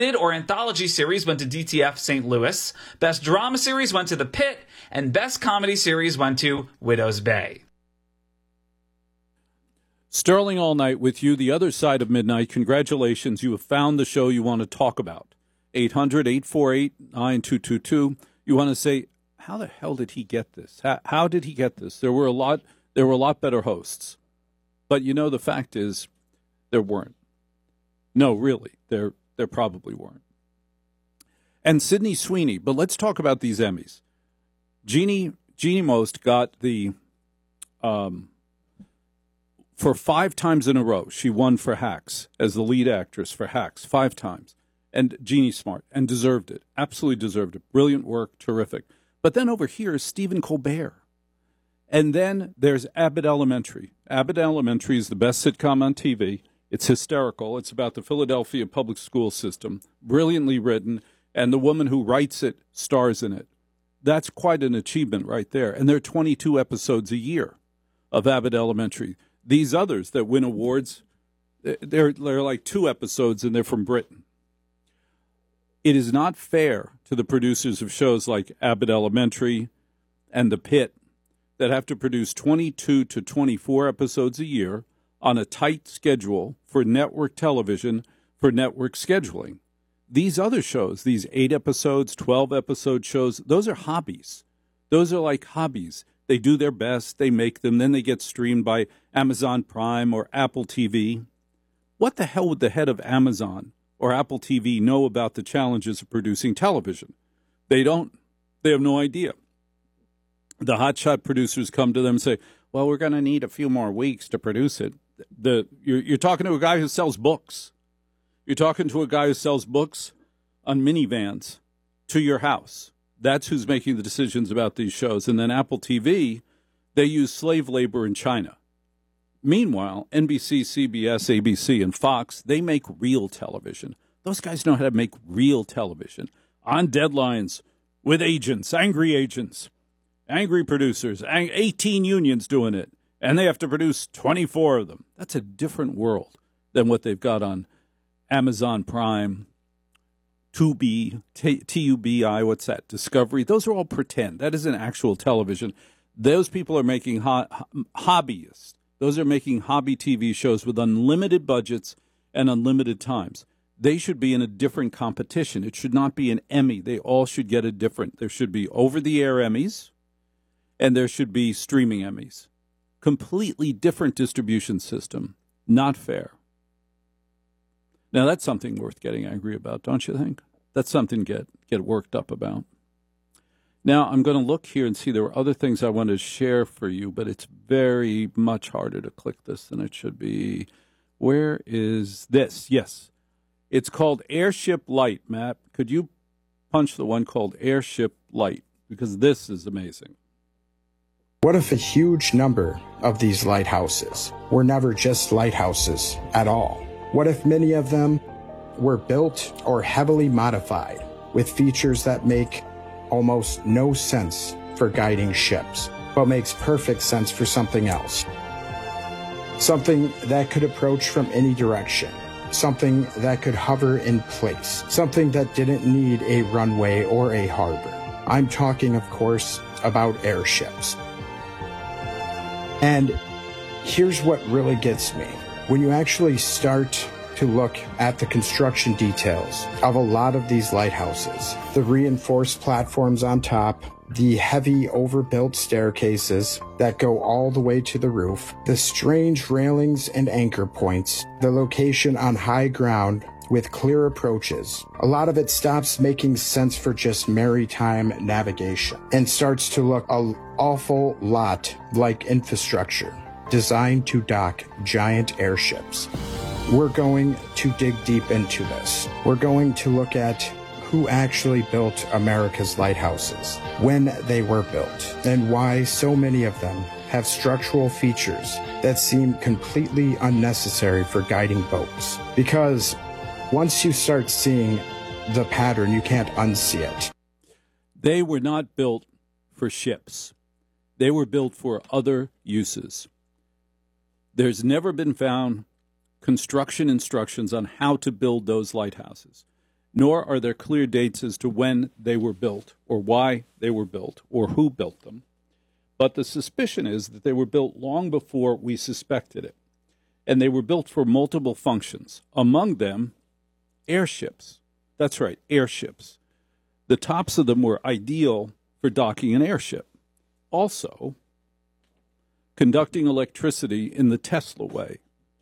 or anthology series went to DTF St. Louis. Best drama series went to The Pit, and best comedy series went to Widow's Bay. Sterling All Night with you, the other side of midnight. Congratulations, you have found the show you want to talk about. 800-848-9222. You want to say, how the hell did he get this? How did he get this? There were a lot better hosts. But you know, the fact is, there weren't. No, really, there probably weren't. And Sydney Sweeney, but let's talk about these Emmys. Jeannie Most got the, for 5 times in a row, she won for Hacks as the lead actress for Hacks 5 times. And Jeannie Smart, and deserved it, absolutely deserved it. Brilliant work, terrific. But then over here is Stephen Colbert. And then there's Abbott Elementary. Abbott Elementary is the best sitcom on TV. It's hysterical. It's about the Philadelphia public school system, brilliantly written, and the woman who writes it stars in it. That's quite an achievement right there. And there are 22 episodes a year of Abbott Elementary. These others that win awards, they're like 2 episodes, and they're from Britain. It is not fair to the producers of shows like Abbott Elementary and The Pit that have to produce 22 to 24 episodes a year on a tight schedule for network television, for network scheduling. These other shows, these 8 episodes, 12-episode shows, those are hobbies. Those are like hobbies. They do their best, they make them, then they get streamed by Amazon Prime or Apple TV. What the hell would the head of Amazon or Apple TV know about the challenges of producing television? They don't. They have no idea. The hotshot producers come to them and say, well, we're going to need a few more weeks to produce it. You're talking to a guy who sells books. You're talking to a guy who sells books on minivans to your house. That's who's making the decisions about these shows. And then Apple TV, they use slave labor in China. Meanwhile, NBC, CBS, ABC, and Fox, they make real television. Those guys know how to make real television. On deadlines, with agents, angry producers, 18 unions doing it, and they have to produce 24 of them. That's a different world than what they've got on Amazon Prime, Tubi, Tubi, what's that, Discovery. Those are all pretend. That isn't actual television. Those people are making hobbyists. Those are making hobby TV shows with unlimited budgets and unlimited times. They should be in a different competition. It should not be an Emmy. They all should get a different. There should be over-the-air Emmys, and there should be streaming Emmys. Completely different distribution system. Not fair. Now, that's something worth getting angry about, don't you think? That's something to get worked up about. Now, I'm going to look here and see there were other things I wanted to share for you, but it's very much harder to click this than it should be. Where is this? Yes. It's called Airship Light, Matt. Could you punch the one called Airship Light? Because this is amazing. What if a huge number of these lighthouses were never just lighthouses at all? What if many of them were built or heavily modified with features that make almost no sense for guiding ships, but makes perfect sense for something else? Something that could approach from any direction. Something that could hover in place. Something that didn't need a runway or a harbor. I'm talking, of course, about airships. And here's what really gets me. When you actually start to look at the construction details of a lot of these lighthouses, the reinforced platforms on top, the heavy overbuilt staircases that go all the way to the roof, the strange railings and anchor points, the location on high ground with clear approaches, a lot of it stops making sense for just maritime navigation and starts to look an awful lot like infrastructure designed to dock giant airships. We're going to dig deep into this. We're going to look at who actually built America's lighthouses, when they were built, and why so many of them have structural features that seem completely unnecessary for guiding boats. Because once you start seeing the pattern, you can't unsee it. They were not built for ships. They were built for other uses. There's never been found construction instructions on how to build those lighthouses. nor are there clear dates as to when they were built or why they were built or who built them. But the suspicion is that they were built long before we suspected it, and they were built for multiple functions, among them airships. That's right, airships. The tops of them were ideal for docking an airship. Also, conducting electricity in the Tesla way.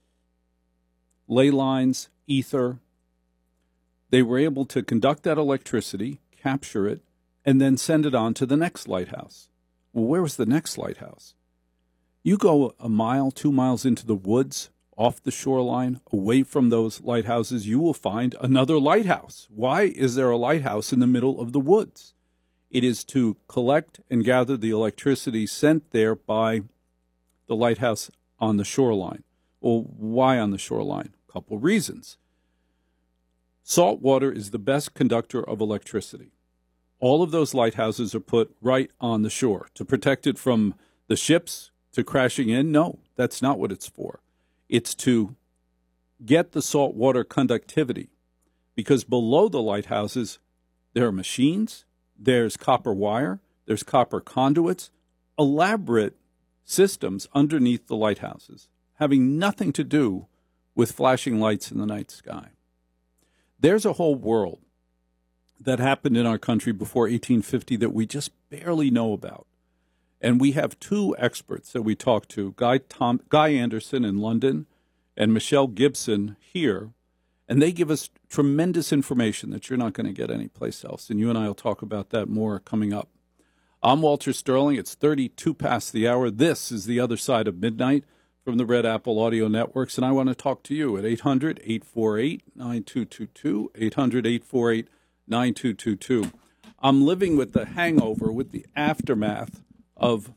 Ley lines, ether. They were able to conduct that electricity, capture it, and then send it on to the next lighthouse. Well, where was the next lighthouse? You go a mile, 2 miles into the woods, off the shoreline, away from those lighthouses, you will find another lighthouse. Why is there a lighthouse in the middle of the woods? It is to collect and gather the electricity sent there by the lighthouse on the shoreline. Well, why on the shoreline? A couple reasons. Salt water is the best conductor of electricity. All of those lighthouses are put right on the shore to protect it from the ships to crashing in. No, that's not what it's for. It's to get the salt water conductivity, because below the lighthouses there are machines, there's copper wire, there's copper conduits, elaborate systems underneath the lighthouses, having nothing to do with flashing lights in the night sky. There's a whole world that happened in our country before 1850 that we just barely know about. And we have two experts that we talk to, Guy Anderson in London and Michelle Gibson here, and they give us tremendous information that you're not going to get anyplace else. And you and I will talk about that more coming up. I'm Walter Sterling. It's 32 past the hour. This is The Other Side of Midnight from the Red Apple Audio Networks, and I want to talk to you at 800-848-9222, 800-848-9222. I'm living with the hangover, with the aftermath of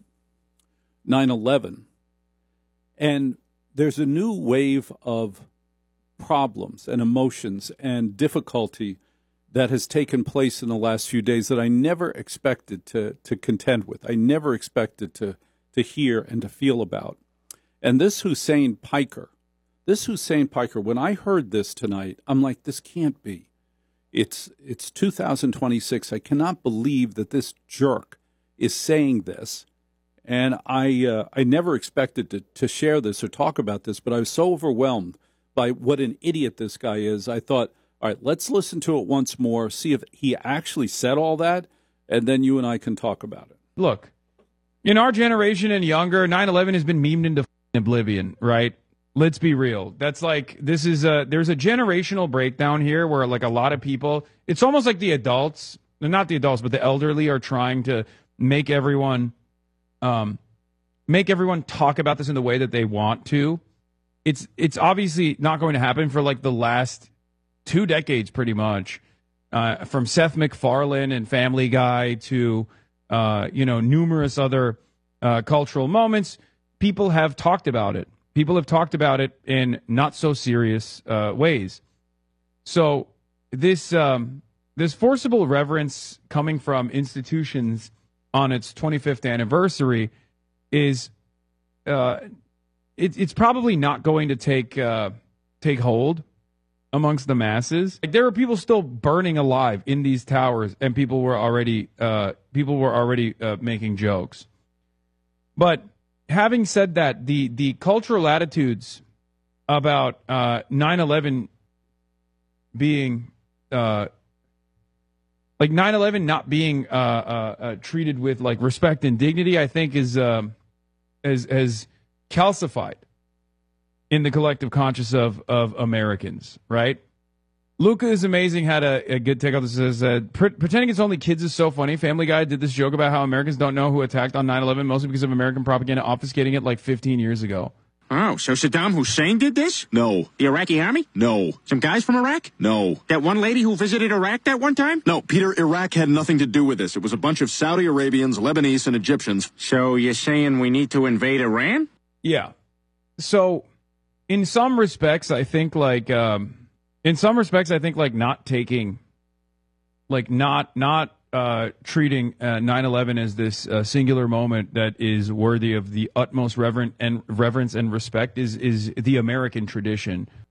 9/11, and there's a new wave of problems and emotions and difficulty that has taken place in the last few days that I never expected to contend with. I never expected to hear and to feel about. And this Hussein Piker, when I heard this tonight, I'm like, this can't be. It's 2026. I cannot believe that this jerk is saying this. And I never expected to share this or talk about this, but I was so overwhelmed by what an idiot this guy is. I thought, all right, let's listen to it once more, see if he actually said all that, and then you and I can talk about it. Look, in our generation and younger, 9/11 has been memed into oblivion, right? Let's be real. That's like, there's a generational breakdown here where like a lot of people, it's almost like the adults, not the adults, but the elderly are trying to make everyone talk about this in the way that they want to. It's obviously not going to happen for like the last 2 decades, pretty much, from Seth MacFarlane and Family Guy to numerous other cultural moments. People have talked about it. People have talked about it in not so serious ways. So this forcible reverence coming from institutions on its 25th anniversary is it's probably not going to take hold amongst the masses. Like, there were people still burning alive in these towers, and people were already making jokes. But having said that, the cultural attitudes about 9/11 being like 9/11 not being treated with like respect and dignity, I think is calcified in the collective conscience of Americans, right? Luca is amazing. Had a good take on this. Says pretending it's only kids is so funny. Family Guy did this joke about how Americans don't know who attacked on 9/11, mostly because of American propaganda obfuscating it like 15 years ago. Oh, so Saddam Hussein did this? No. The Iraqi army? No. Some guys from Iraq? No. That one lady who visited Iraq that one time? No, Peter, Iraq had nothing to do with this. It was a bunch of Saudi Arabians, Lebanese, and Egyptians. So you're saying we need to invade Iran? Yeah. So in some respects, I think like not treating 9/11 as this singular moment that is worthy of the utmost reverence and respect is the American tradition.